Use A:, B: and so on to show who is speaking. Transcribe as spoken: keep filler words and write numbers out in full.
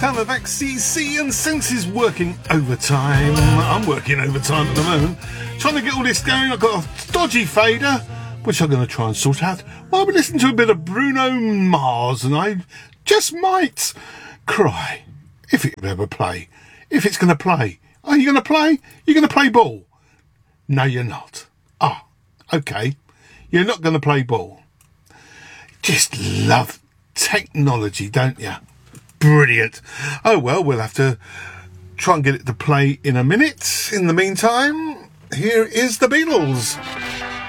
A: found that X C C and Senses working overtime. I'm working overtime at the moment, trying to get all this going. I've got a dodgy fader, which I'm going to try and sort out while we listen to a bit of Bruno Mars, and I just might cry if it ever play. If it's going to play. Are you going to play? You're going to play ball? No, you're not. Ah, okay. You're not going to play ball. Just love technology, don't you? Brilliant. Oh, well, we'll have to try and get it to play in a minute. In the meantime, here is the Beatles.